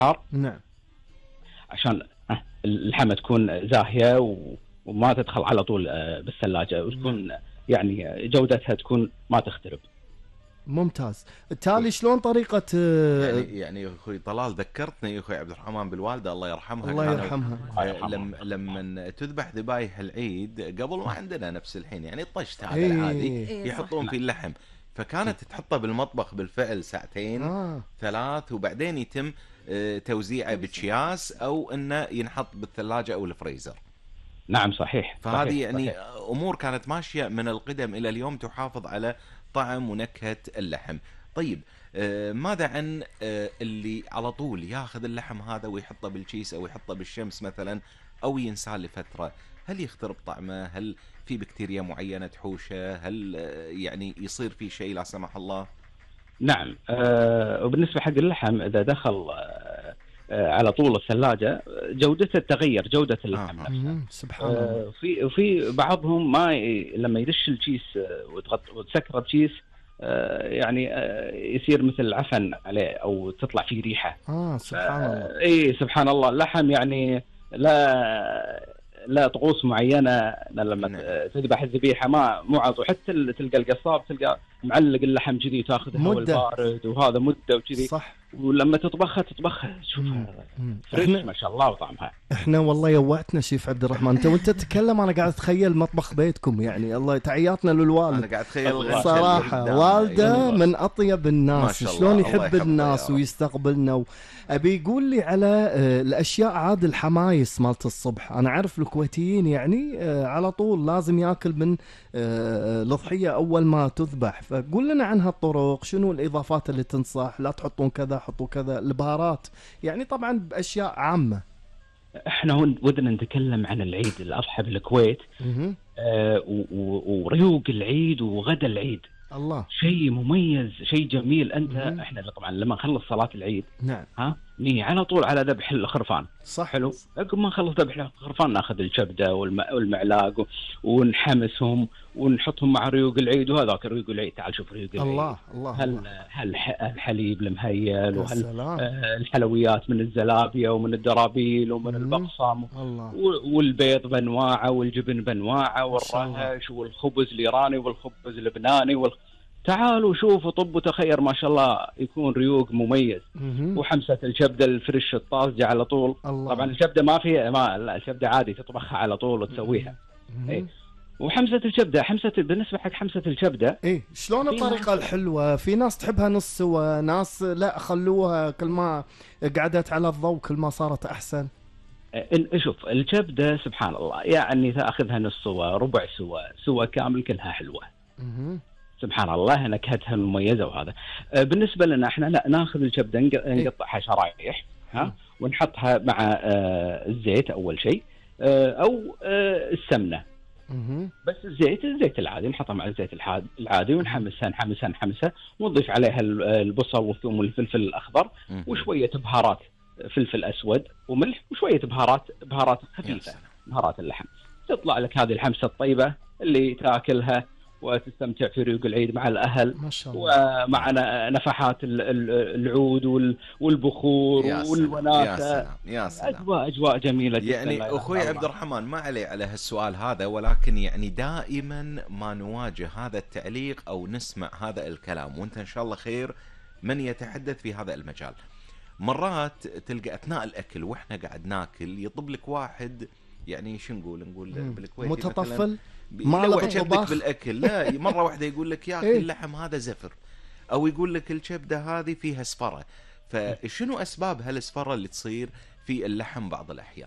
نعم. عشان اللحمة تكون زاهية وما تدخل على طول بالثلاجة، وتكون يعني جودتها تكون ما تخترب. ممتاز. تالي شلون طريقة يعني اخوي طلال ذكرتني اخوي عبد الرحمن بالوالده الله يرحمها. الله يرحمها. لما تذبح ذبايح العيد قبل ما عندنا نفس الحين، يعني الطشت هذا إيه. العادي يحطون فيه اللحم، فكانت تحطه بالمطبخ بالفعل ساعتين 3 وبعدين يتم توزيعه بأكياس او انه ينحط بالثلاجة او الفريزر. نعم صحيح. فهذه صحيح. يعني صحيح. امور كانت ماشيه من القدم الى اليوم تحافظ على طعم ونكهه اللحم. طيب ماذا عن اللي على طول ياخذ اللحم هذا ويحطه بالكيس او يحطه بالشمس مثلا او ينساه لفتره؟ هل يخترب طعمه؟ هل في بكتيريا معينه تحوشه؟ هل يعني يصير في شيء لا سمح الله؟ نعم. وبالنسبة حق اللحم إذا دخل على طول الثلاجة جودته تغير، جودة اللحم نفسها. سبحان الله. وفي بعضهم ما لما يدش الكيس وتسكره بكيس يعني يصير مثل عفن عليه او تطلع فيه ريحة. سبحان الله. اي سبحان الله. اللحم يعني لا طقوس معينة لما تذبح الذبيحة ما مو عاطو، حتى تلقى القصاب تلقى معلق اللحم كذي تاخذ هواء البارد وهذا مدة وكذي. صح. ولما تطبخها تشوفها فريش ما شاء الله وطعمها. احنا والله يوعتنا شيف عبد الرحمن. وانت تتكلم انا قاعد اتخيل مطبخ بيتكم، يعني الله تحياتنا للوالد. انا قاعد اتخيل صراحه والده من اطيب الناس، شلون يحب الناس ويستقبلنا. ابي يقول لي على الاشياء عاد الحمايس مالت الصبح. انا اعرف الكويتيين يعني على طول لازم ياكل من الاضحيه اول ما تذبح، فقول لنا عن هالطرق، شنو الاضافات اللي تنصح؟ لا تحطون كذا، حطوا كذا، البهارات، يعني طبعا باشياء عامه. احنا ودنا نتكلم عن العيد الاضحى بالكويت. وريوق العيد وغدا العيد الله شيء مميز، شيء جميل. احنا طبعا لما نخلص صلاة العيد نعم نيجي على طول على ذبح الخرفان. صح. حلو. عقب ما نخلص ذبح الخرفان ناخذ الكبده والمعلاق ونحمسهم ونحطهم مع ريوق العيد. وهذاك ريوق العيد، تعال شوف ريوق العيد. الله الحليب المهيل الحلويات من الزلابيه ومن الدرابيل ومن البقسم والبيض بانواعه والجبن بانواعه والرهش والخبز الايراني والخبز اللبناني تعالوا شوفوا طب وتخير ما شاء الله يكون ريوق مميز. وحمسة الكبدة الفريش الطازجة على طول. طبعا الكبدة ما فيها لا الكبدة عادي تطبخها على طول وتسويها. وحمسة الكبدة بالنسبة حق حمسة الكبدة شلون الطريقة الحلوة؟ في ناس تحبها نص سوا، ناس لا خلوها كل ما قعدت على الضوء كل ما صارت أحسن. شوف الكبدة سبحان الله يعني تأخذها نص سوا، ربع سوا كامل، كلها حلوة. سبحان الله نكهتها مميزة. وهذا بالنسبة لنا احنا لا ناخذ الكبدة نقطعها شرايح ونحطها مع الزيت أول شيء أو السمنة. بس الزيت العادي نحطها مع الزيت العادي ونحمسها ونضيف عليها البصل والثوم والفلفل الأخضر وشوية بهارات فلفل أسود وملح وشوية بهارات خفيفة، بهارات اللحم. تطلع لك هذه الحمسة الطيبة اللي تاكلها وتستمتع في ريوق العيد مع الأهل ومع نفحات العود والبخور والوناسة. يا سلام. أجواء جميلة جدا. يعني أخوي عبد الرحمن ما عليه على هالسؤال هذا، ولكن يعني دائما ما نواجه هذا التعليق أو نسمع هذا الكلام، وانت إن شاء الله خير من يتحدث في هذا المجال. مرات تلقى أثناء الأكل وإحنا قاعد ناكل يطب لك واحد يعني شو نقول بالكويت متطفل ما له يشبك بالاكل. لا مره واحده يقول لك يا اخي اللحم هذا زفر، او يقول لك الكبده هذه فيها اسفره. فشنو اسباب هالاسفره اللي تصير في اللحم بعض الاحيان؟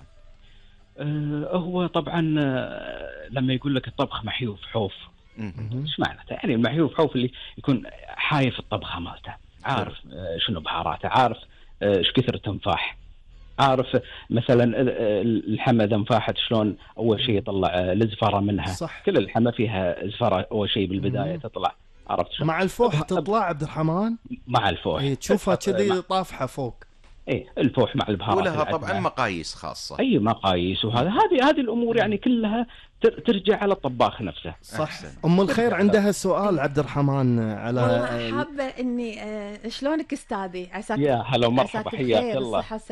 هو طبعا لما يقول لك الطبخ محيوف حوف، ايش معناته؟ يعني المحيوف حوف اللي يكون حايف الطبخه مالته، عارف شنو بهاراته، عارف ايش كثر تنفاح، عارف مثلا الحمى اذا انفاحت شلون اول شيء يطلع الزفاره منها. صح. كل الحمى فيها زفاره اول شيء بالبدايه تطلع، عرفت شلون؟ مع الفوح تطلع عبد الرحمن. مع الفوح تشوفها كذي طافحه فوق. الفوح مع البهارات ولها طبعا مقاييس خاصه. اي مقاييس. وهذا هذه الامور يعني كلها ترجع على الطباخ نفسه. صح. ام الخير عندها سؤال عبد الرحمن على والله حابه اني شلونك استاذي؟ عساك يا هلا ومرحبا، حياك الله.